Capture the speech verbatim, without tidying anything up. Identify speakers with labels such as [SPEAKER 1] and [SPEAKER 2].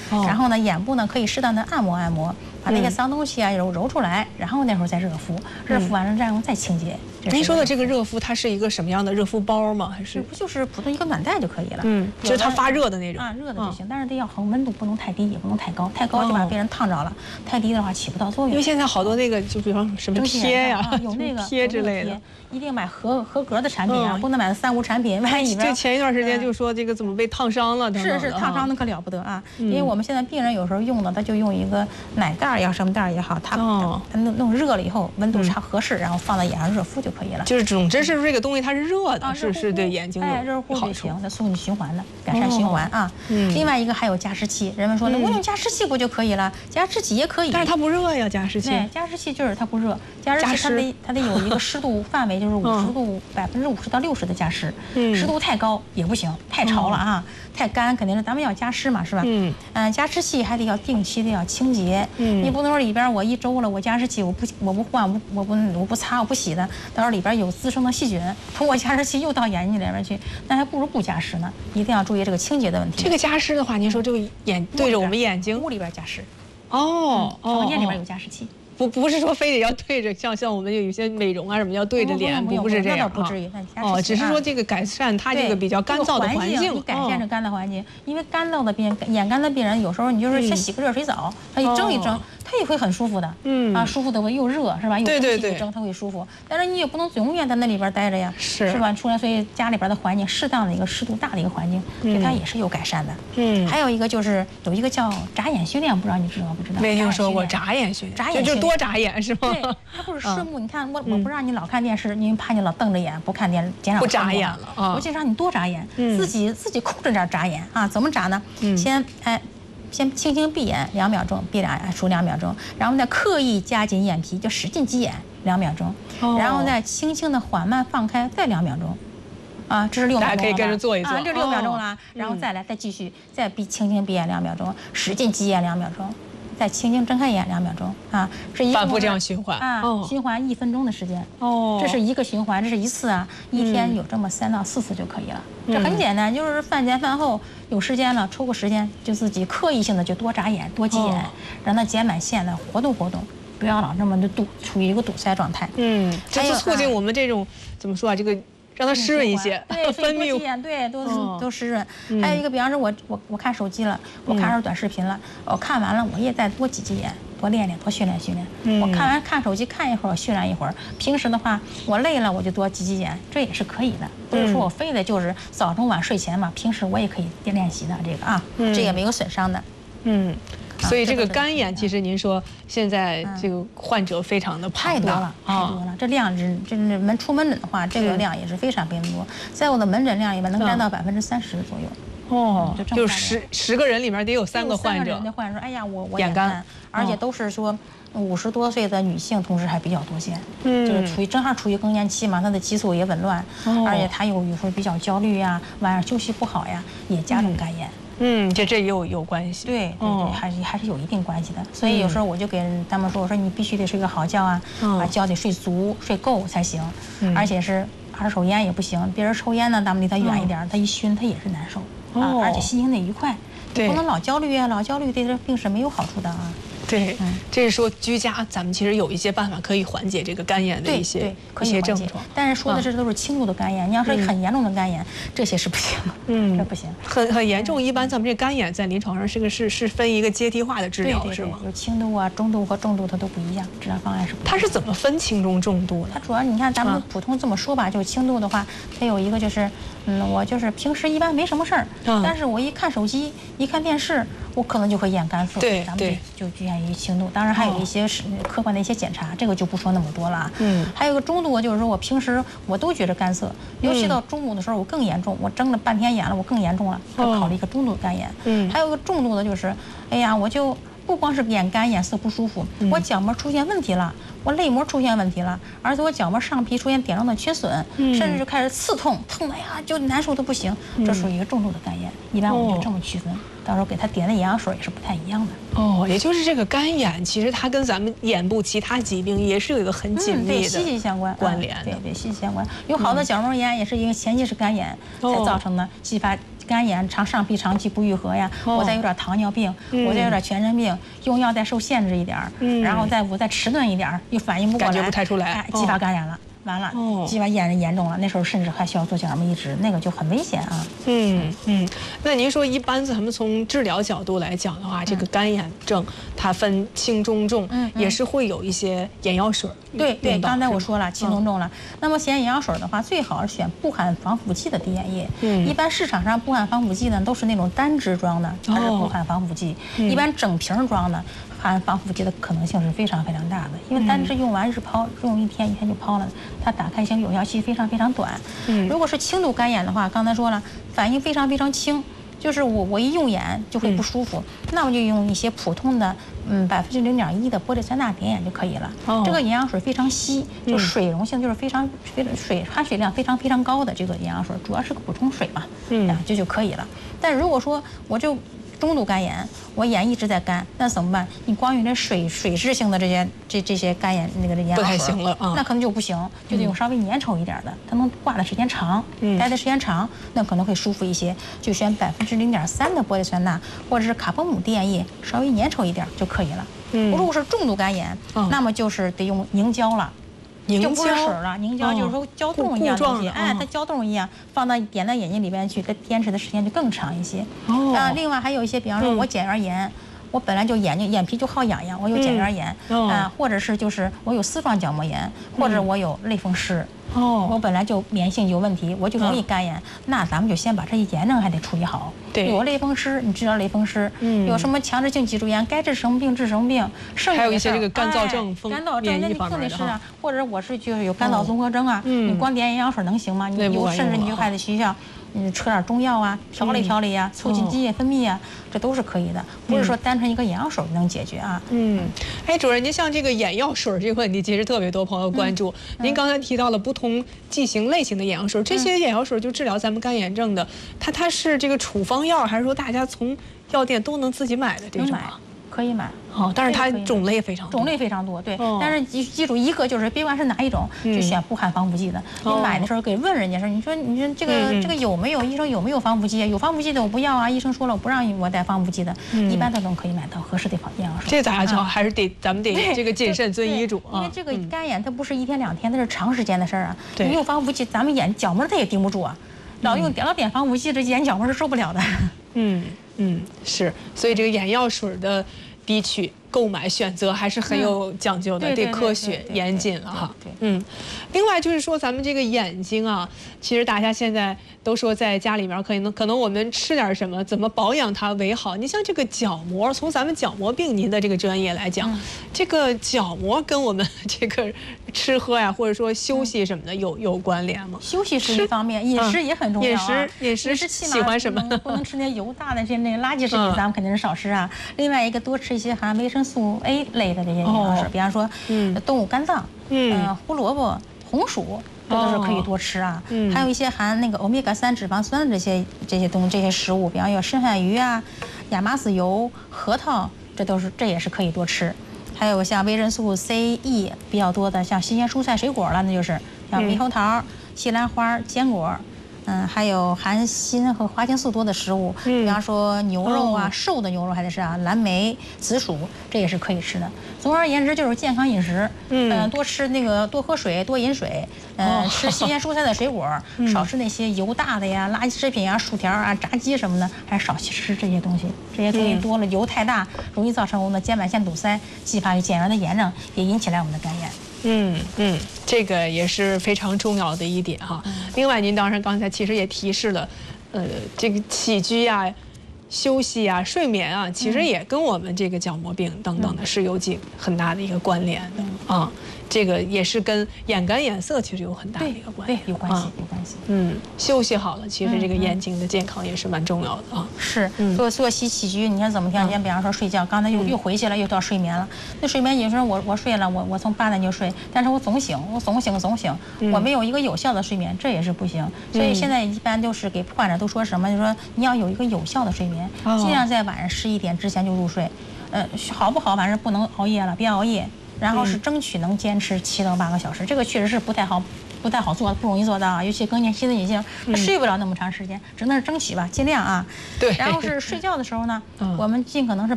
[SPEAKER 1] 然后呢，眼部呢可以适当的按摩按摩，把那些脏东西啊揉揉出来，然后那时候再热敷，热敷完了然后再清洁。
[SPEAKER 2] 您说的这个热敷，它是一个什么样的热敷包吗？还是
[SPEAKER 1] 不就是普通一个暖袋就可以了？
[SPEAKER 2] 嗯，就是它发热的那种
[SPEAKER 1] 啊，热的就行，但是得要恒温度，不能太低，也不能太高，太高就把别人烫着了，太低的话起不到作用。
[SPEAKER 2] 因为现在好多那个，就比方什么贴呀，
[SPEAKER 1] 有那个
[SPEAKER 2] 贴之类的，
[SPEAKER 1] 一定买合合格的产品啊，不能买三无产品。万一
[SPEAKER 2] 就前一段时间就说这个怎么被烫伤了，
[SPEAKER 1] 是是烫伤的可了不得啊！因为我们现在病人有时候用的，他就用一个奶袋也好，什么袋也好，他弄弄热了以后，温度差合适，然后放在眼上热敷就可以了。
[SPEAKER 2] 就是总之是这个东西它是热的，是是对眼睛
[SPEAKER 1] 哎热敷就行，它促进循环的，改善循环啊。另外一个还有加湿器，人们说那我用加湿器不就可以了？加湿器也可以，
[SPEAKER 2] 但是它不热呀，加湿器。
[SPEAKER 1] 对，加湿器就是它不热，加湿器它得它得有一个湿度范围，就是五十度百分之五十到六十的加湿，湿度太高也不行，太潮了啊，太干肯定是咱们要加湿嘛，是吧？嗯，嗯，加湿器还得要定期的要清洁，嗯，你不能说里边我一周了，我加湿器我不我不换我我不我不擦我不洗的，到时候里边有滋生的细菌，通过加湿器又到眼睛里面去，那还不如不加湿呢。一定要注意这个清洁的问题。
[SPEAKER 2] 这个加湿的话，您说这个眼对着我们眼睛，
[SPEAKER 1] 屋里边加湿。
[SPEAKER 2] 哦，
[SPEAKER 1] 房间里边有加湿器。
[SPEAKER 2] 不不是说非得要对着，像像我们有一些美容啊什么要对着脸，不不是这样，
[SPEAKER 1] 不至于。
[SPEAKER 2] 哦，只是说这个改善它这个比较干燥的环境，
[SPEAKER 1] 你改善这干燥环境，因为干燥的病眼干的病人，有时候你就是先洗个热水澡，他一蒸一蒸，他也会很舒服的，嗯啊，舒服的又热是吧？又空气一蒸，他会舒服。但是你也不能永远在那里边待着呀，是是吧？出来，所以家里边的环境适当的一个湿度大的一个环境，对它也是有改善的。嗯，还有一个就是有一个叫眨眼训练，不知道你知道不知道？
[SPEAKER 2] 没听说过眨眼训练，
[SPEAKER 1] 眨眼
[SPEAKER 2] 就多眨眼是吗？
[SPEAKER 1] 对，它不是视目。你看我，我不让你老看电视，因为怕你老瞪着眼，不看电，减少
[SPEAKER 2] 不眨眼了啊。
[SPEAKER 1] 我就让你多眨眼，自己自己控制点眨眼啊。怎么眨呢？先哎，先轻轻闭眼两秒钟，闭两数两秒钟，然后再刻意夹紧眼皮，就使劲挤眼两秒钟，然后再轻轻的缓慢放开，再两秒钟。啊，这是六秒钟了，
[SPEAKER 2] 大家可以跟着做一做
[SPEAKER 1] 啊，这六秒钟了，然后再来再继续再闭轻轻闭眼两秒钟，使劲挤眼两秒钟。再轻轻睁开眼两秒钟啊，是一
[SPEAKER 2] 反复这样循环
[SPEAKER 1] 啊，循环一分钟的时间哦，这是一个循环，这是一次啊，一天有这么三到四次就可以了。这很简单，就是饭前饭后有时间了，抽个时间就自己刻意性的就多眨眼、多挤眼，让它睑板腺呢活动活动，不要老这么的堵，处于一个堵塞状态。
[SPEAKER 2] 嗯，这就促进我们这种怎么说啊，这个。让它湿润一些，
[SPEAKER 1] 对，
[SPEAKER 2] 分泌
[SPEAKER 1] 眼对，都都湿润。还有一个，比方说我我我看手机了，我看着短视频了，我看完了我也再多挤挤眼，多练练，多训练训练。我看完看手机看一会儿，训练一会儿。平时的话，我累了我就多挤挤眼，这也是可以的。不是说我非得就是早中晚睡前嘛，平时我也可以练习的这个啊，这也没有损伤的。
[SPEAKER 2] 嗯。所以这个干眼，其实您说现在这个患者非常的
[SPEAKER 1] 太多了，太多了。这量是，这是门出门诊的话，这个量也是非常非常多，在我的门诊量里面能占到百分之三十左右。
[SPEAKER 2] 哦，就十十个人里面得有三个患者。
[SPEAKER 1] 那患者说，哎呀，我我
[SPEAKER 2] 眼干，
[SPEAKER 1] 而且都是说五十多岁的女性，同时还比较多见，嗯，就是处于正好处于更年期嘛，她的激素也紊乱，而且她有有时候比较焦虑呀，晚上休息不好呀，也加重干眼。
[SPEAKER 2] 嗯，这这也有有关系，
[SPEAKER 1] 对对对，还是还是有一定关系的。所以有时候我就给他们说，我说你必须得睡个好觉啊，啊觉得睡足睡够才行，而且是二手烟也不行，别人抽烟呢，咱们离他远一点，他一熏他也是难受啊，而且心情得愉快，不能老焦虑啊，老焦虑对这病是没有好处的啊。
[SPEAKER 2] 对，这是说居家，咱们其实有一些办法可以缓解这个干眼的一些一些症状。
[SPEAKER 1] 但是说的是都是轻度的干眼，你要说很严重的干眼，这些是不行的，嗯，这不行。
[SPEAKER 2] 很很严重，一般咱们这干眼在临床上是个是是分一个阶梯化的治疗，是吗？
[SPEAKER 1] 有轻度啊、中度和重度，它都不一样，治疗方案是不一样。
[SPEAKER 2] 它是怎么分轻中重度呢？
[SPEAKER 1] 它主要你看咱们普通这么说吧，就是轻度的话，它有一个就是，嗯，我就是平时一般没什么事儿，但是我一看手机、一看电视，我可能就会眼干涩，
[SPEAKER 2] 对，
[SPEAKER 1] 咱们就就局限于轻度。当然还有一些是客观的一些检查，这个就不说那么多了。嗯，还有个中度，就是说我平时我都觉得干涩，尤其到中午的时候我更严重，我睁了半天眼了，我更严重了，要考虑一个中度干眼。嗯，还有个重度的就是，哎呀，我就不光是眼干眼涩不舒服，我角膜出现问题了，我泪膜出现问题了，而且我角膜上皮出现点状的缺损，甚至就开始刺痛，痛的呀就难受的不行，这属于一个重度的干眼。一般我们就这么区分，到时候给他点的眼药水也是不太一样的。
[SPEAKER 2] 哦，也就是这个干眼，其实它跟咱们眼部其他疾病也是有一个很紧密的
[SPEAKER 1] 息息相关
[SPEAKER 2] 关联。
[SPEAKER 1] 对对，息息相关。有好多角膜炎也是因为前期是干眼才造成的，继发干眼、长上皮长期不愈合呀，
[SPEAKER 2] 哦、
[SPEAKER 1] 我再有点糖尿病，嗯、我再有点全身病，用药再受限制一点，嗯、然后再我再迟钝一点，又反应不过来，
[SPEAKER 2] 感觉不太出来，
[SPEAKER 1] 哎，继发感染了。完了，继发炎严重了，那时候甚至还需要做角膜移植，那个就很危险啊。
[SPEAKER 2] 嗯嗯，那您说一般咱们从治疗角度来讲的话，嗯、这个干眼症它分轻中重，嗯，也是会有一些眼药水。
[SPEAKER 1] 对对，刚才我说了轻中重了。嗯、那么选眼药水的话，最好是选不含防腐剂的滴眼液。嗯，一般市场上不含防腐剂呢，都是那种单支装的，它是不含防腐剂。哦、一般整瓶装的。含防腐剂的可能性是非常非常大的，因为单支用完日抛，用一天一天就抛了，它打开性有效期非常非常短。嗯，如果是轻度干眼的话，刚才说了，反应非常非常轻，就是我我一用眼就会不舒服，嗯、那我就用一些普通的，嗯，百分之零点一的玻璃酸钠点眼就可以了。哦，这个眼药水非常稀，就水溶性就是非常非常水含水量非常非常高的这个眼药水，主要是个补充水嘛，嗯，这就可以了。但如果说我就中度干眼，我眼一直在干，那怎么办？你光用这水水质性的这些这这些干眼那个眼药水，
[SPEAKER 2] 不太行了啊，
[SPEAKER 1] 那可能就不行，就得用稍微粘稠一点的，它能挂的时间长，嗯，待的时间长，那可能会舒服一些。就选百分之零点三的玻璃酸钠或者是卡波姆滴眼液，稍微粘稠一点就可以了。嗯，如果是重度干眼，嗯、那么就是得用凝胶了。就不是水了，凝胶就是说胶冻一样的东西，哎，它胶冻一样，放到点到眼睛里边去，它坚持的时间就更长一些。哦，啊，另外还有一些，比方说我睑缘炎，我本来就眼睛眼皮就好痒痒，我有睑缘炎，啊，或者是就是我有丝状角膜炎，或者我有类风湿。哦，我本来就免疫性有问题，我就容易干眼，嗯、那咱们就先把这些炎症还得处理好。对，有类风湿，你治疗类风湿，嗯，有什么强直性脊柱炎，该治什么病治什么病，剩下
[SPEAKER 2] 还有一些这个干燥症、
[SPEAKER 1] 哎、干燥症，那你更得是啊，或者我是就是有干燥综合征啊，嗯、你光点眼药水能行吗？你有甚至你就还得需要。嗯，吃点中药啊，调理调理呀、啊，促进津液分泌啊，这都是可以的，不是说单纯一个眼药水能解决啊。
[SPEAKER 2] 嗯，哎，主任，您像这个眼药水这个问题，其实特别多朋友关注。嗯、您刚才提到了不同剂型类型的眼药水，这些眼药水就治疗咱们干眼症的，它它是这个处方药，还是说大家从药店都能自己买的这种啊？
[SPEAKER 1] 可以买。
[SPEAKER 2] 哦，但是它种类非常多，
[SPEAKER 1] 种类非常多，对。哦、但是记记住一个就是，别管是哪一种，嗯、就选不含防腐剂的。哦、你买的时候给问人家说，你说你说这个、嗯、这个有没有？医生有没有防腐剂？有防腐剂的我不要啊，医生说了我不让我带防腐剂的。嗯、一般的都可以买到合适的眼药水。
[SPEAKER 2] 这咋叫？还是得咱们得这个谨慎遵医嘱啊。
[SPEAKER 1] 因为这个干眼它不是一天两天，它是长时间的事儿啊。对。你用防腐剂，咱们眼角膜它也盯不住啊。老用老点防腐剂，这眼角膜是受不了的。
[SPEAKER 2] 嗯嗯，是。所以这个眼药水的滴取、购买、选择还是很有讲究的，得科学严谨了哈。嗯，另外就是说咱们这个眼睛啊，其实大家现在都说在家里面可能可能我们吃点什么，怎么保养它为好？你像这个角膜，从咱们角膜病您的这个专业来讲，嗯、这个角膜跟我们这个吃喝呀，或者说休息什么的有有关联吗？
[SPEAKER 1] 休息是一方面，饮食也很重要、啊。
[SPEAKER 2] 饮食饮食是喜欢什么？
[SPEAKER 1] 不能吃那油大的这那垃圾食品，咱们肯定是少吃啊。另外一个多吃一些含维生素 A 类的这些营养素，比方说，嗯，动物肝脏，嗯，胡萝卜、红薯，这都是可以多吃啊。嗯，还有一些含那个欧米伽三脂肪酸的这些这些东西这些食物，比方有深海鱼啊、亚麻籽油、核桃，这都是这也是可以多吃。还有像维生素 C、E 比较多的，像新鲜蔬菜水果了，那就是像猕猴桃、西兰花、坚果。嗯，还有含锌和花青素多的食物，嗯、比方说牛肉啊，哦、瘦的牛肉还得是啊，蓝莓、紫薯，这也是可以吃的。总而言之，就是健康饮食，嗯、呃，多吃那个，多喝水，多饮水，呃，哦、吃新鲜蔬菜的水果，嗯、少吃那些油大的呀、垃圾食品啊、薯条啊、炸鸡什么的，还是少吃这些东西。这些东西多了，油太大，容易造成我们的睑板腺堵塞，继发于睑缘的炎症，也引起来我们的干眼。
[SPEAKER 2] 嗯嗯，这个也是非常重要的一点哈。嗯、另外，您当然刚才其实也提示了，呃，这个起居啊、休息啊、睡眠啊，其实也跟我们这个角膜病等等的是有几很大的一个关联的、嗯、啊。这个也是跟眼干眼涩其实有很大的一个关系，
[SPEAKER 1] 对，有关系，有关系。
[SPEAKER 2] 嗯，休息好了，其实这个眼睛的健康也是蛮重要的啊。
[SPEAKER 1] 是，做作息起居，你看怎么调节？比方说睡觉，刚才又又回去了，又到睡眠了。那睡眠有时候我我睡了，我我从八点就睡，但是我总醒，我总醒总醒，我没有一个有效的睡眠，这也是不行。所以现在一般都是给患者都说什么，就说你要有一个有效的睡眠，尽量在晚上十一点之前就入睡。呃，好不好？反正不能熬夜了，别熬夜。然后是争取能坚持七到八个小时，这个确实是不太好， 不太好做，不容易做到啊。尤其更年期的女性，她睡不了那么长时间，只能是争取吧，尽量啊。
[SPEAKER 2] 对。
[SPEAKER 1] 然后是睡觉的时候呢，我们尽可能是